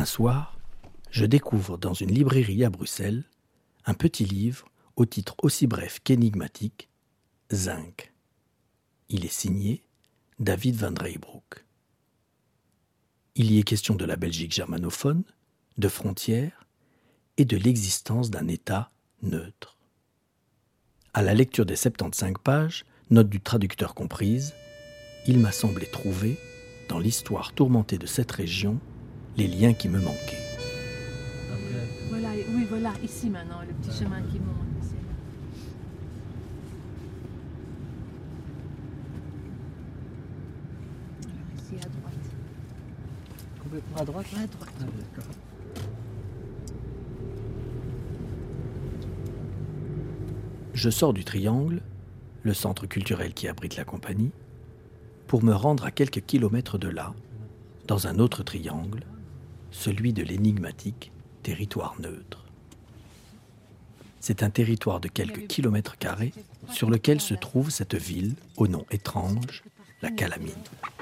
Un soir, je découvre dans une librairie à Bruxelles un petit livre au titre aussi bref qu'énigmatique, Zinc. Il est signé David van Reybrouck. Il y est question de la Belgique germanophone, de frontières et de l'existence d'un État neutre. À la lecture des 75 pages, notes du traducteur comprises, il m'a semblé trouver, dans l'histoire tourmentée de cette région, les liens qui me manquaient. Voilà, oui, voilà, ici maintenant, le petit chemin qui monte. C'est là. Alors ici à droite. Complètement à droite? À droite. Ah, d'accord. Je sors du Triangle, le centre culturel qui abrite la compagnie, pour me rendre à quelques kilomètres de là, dans un autre triangle, celui de l'énigmatique territoire neutre. C'est un territoire de quelques kilomètres carrés sur lequel se trouve cette ville au nom étrange, la Calamine.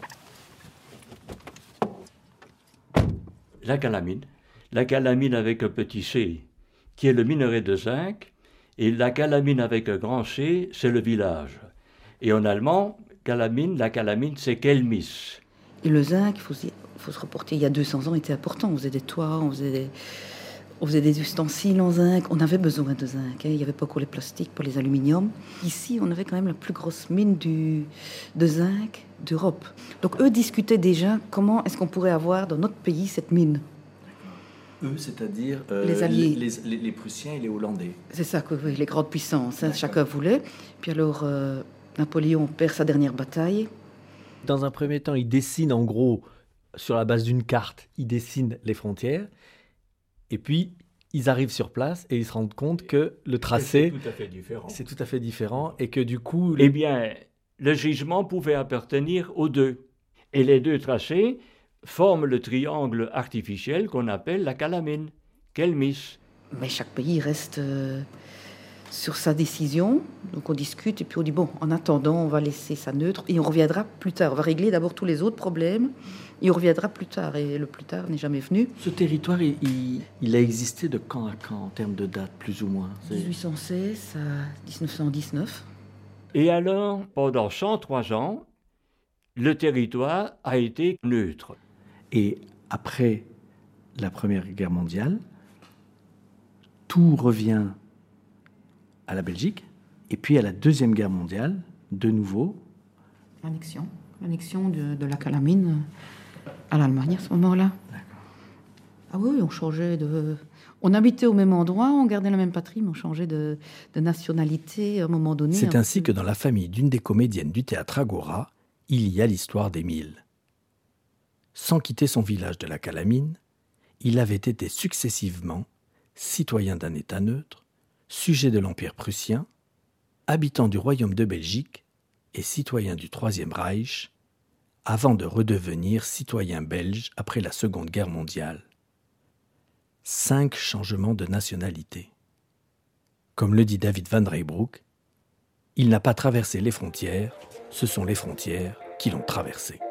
La calamine avec un petit c, qui est le minerai de zinc, et la calamine avec un grand C, c'est le village. Et en allemand, la calamine, c'est Kelmis. Et le zinc, il faut se reporter, il y a 200 ans, était important. On faisait des toits, on faisait des ustensiles en zinc. On avait besoin de zinc. Il n'y avait pas que les plastiques, pas les aluminiums. Ici, on avait quand même la plus grosse mine de zinc d'Europe. Donc eux discutaient déjà comment est-ce qu'on pourrait avoir dans notre pays cette mine. Eux, c'est-à-dire les Alliés. Les Prussiens et les Hollandais. C'est ça, que oui, les grandes puissances, hein, chacun voulait. Puis alors, Napoléon perd sa dernière bataille. Dans un premier temps, il dessine en gros, sur la base d'une carte, il dessine les frontières. Et puis, ils arrivent sur place et ils se rendent compte que le tracé, c'est tout à fait différent. Et que du coup... Eh bien, le gisement pouvait appartenir aux deux. Et les deux tracés forment le triangle artificiel qu'on appelle la calamine, Kelmis. Mais chaque pays reste sur sa décision. Donc on discute et puis on dit, bon, en attendant, on va laisser ça neutre et on reviendra plus tard. On va régler d'abord tous les autres problèmes et on reviendra plus tard. Et le plus tard n'est jamais venu. Ce territoire, il a existé de quand à quand, en termes de date, plus ou moins? 1816 à 1919. Et alors, pendant 103 ans, le territoire a été neutre. Et après la Première Guerre mondiale, tout revient à la Belgique. Et puis à la Deuxième Guerre mondiale, de nouveau... L'annexion de la Calamine à l'Allemagne à ce moment-là. D'accord. Ah oui, on changeait de... On habitait au même endroit, on gardait la même patrie, mais on changeait de nationalité à un moment donné. C'est ainsi que dans la famille d'une des comédiennes du théâtre Agora, il y a l'histoire d'Émile. Sans quitter son village de la Calamine, il avait été successivement citoyen d'un État neutre, sujet de l'Empire prussien, habitant du Royaume de Belgique et citoyen du Troisième Reich, avant de redevenir citoyen belge après la Seconde Guerre mondiale. 5 changements de nationalité. Comme le dit David van Reybrouck, il n'a pas traversé les frontières, ce sont les frontières qui l'ont traversé.